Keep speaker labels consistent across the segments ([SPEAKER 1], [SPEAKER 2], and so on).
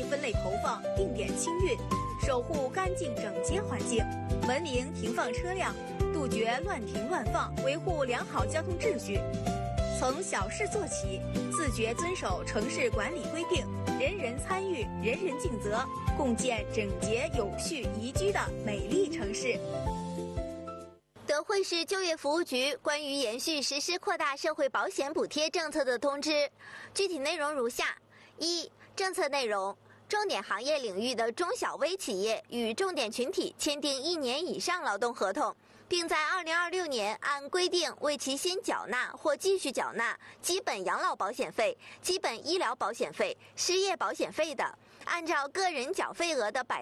[SPEAKER 1] 分类投放，定点清运，守护干净整洁环境，文明停放车辆，杜绝乱停乱放，维护良好交通秩序。从小事做起，自觉遵守城市管理规定，人人参与，人人尽责，共建整洁有序宜居的美丽城市。
[SPEAKER 2] 德惠市就业服务局关于延续实施扩大社会保险补贴政策的通知，具体内容如下：一、政策内容。重点行业领域的中小微企业与重点群体签订1年以上劳动合同，并在2026年按规定为其先缴纳或继续缴纳基本养老保险费、基本医疗保险费、失业保险费的，按照个人缴费额的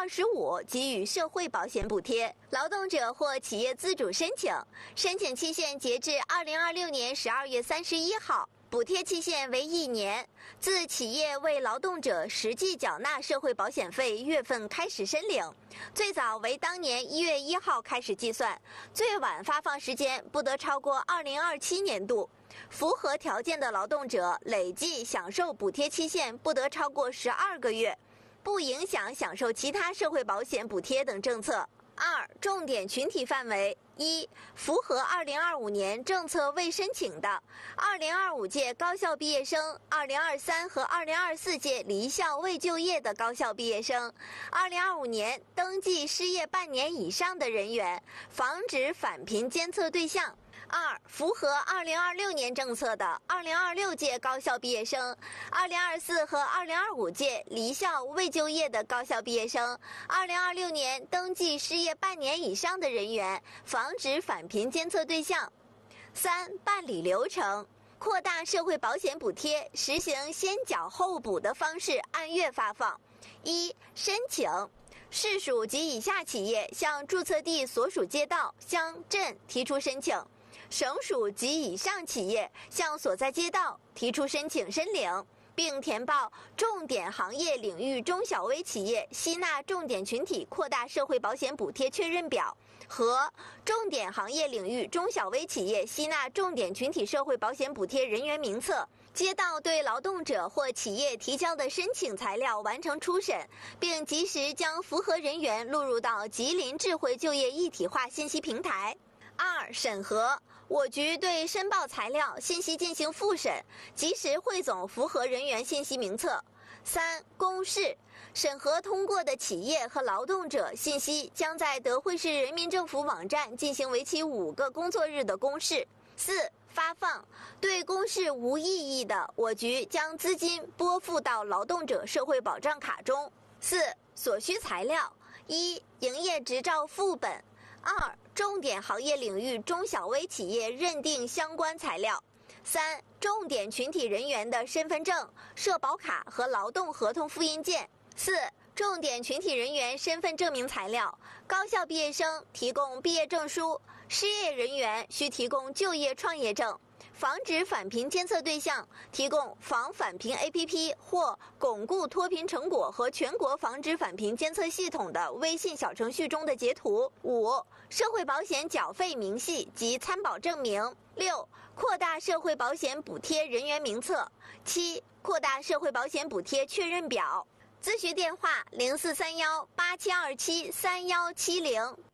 [SPEAKER 2] 25%给予社会保险补贴。劳动者或企业自主申请，申请期限截至2026年12月31号。补贴期限为1年，自企业为劳动者实际缴纳社会保险费月份开始申领，最早为当年1月1号开始计算，最晚发放时间不得超过2027年度。符合条件的劳动者累计享受补贴期限不得超过12个月，不影响享受其他社会保险补贴等政策。2、重点群体范围。1、符合2025年政策未申请的2025届高校毕业生、2023和2024届离校未就业的高校毕业生、2025年登记失业半年以上的人员，防止返贫监测对象。2、符合2026年政策的2026届高校毕业生、2024和2025届离校未就业的高校毕业生、2026年登记失业半年以上的人员，防止返贫监测对象。3、办理流程。扩大社会保险补贴实行先缴后补的方式，按月发放。1、申请。市属及以下企业向注册地所属街道、乡镇提出申请。省属及以上企业向所在街道提出申请申领，并填报重点行业领域中小微企业吸纳重点群体扩大社会保险补贴确认表和重点行业领域中小微企业吸纳重点群体社会保险补贴人员名册。街道对劳动者或企业提交的申请材料完成初审，并及时将符合人员录入到吉林智慧就业一体化信息平台。2、审核。我局对申报材料信息进行复审，及时汇总符合人员信息名册。3、公示。审核通过的企业和劳动者信息将在德惠市人民政府网站进行为期5个工作日的公示。4、发放。对公示无异议的，我局将资金拨付到劳动者社会保障卡中。4、所需材料。1、营业执照副本。2、重点行业领域中小微企业认定相关材料。3、重点群体人员的身份证、社保卡和劳动合同复印件。4、重点群体人员身份证明材料。高校毕业生提供毕业证书，失业人员需提供就业创业证。防止返贫监测对象提供防返贫 APP 或巩固脱贫成果和全国防止返贫监测系统的微信小程序中的截图。5、社会保险缴费明细及参保证明。6、扩大社会保险补贴人员名册。7、扩大社会保险补贴确认表。咨询电话：043187273170，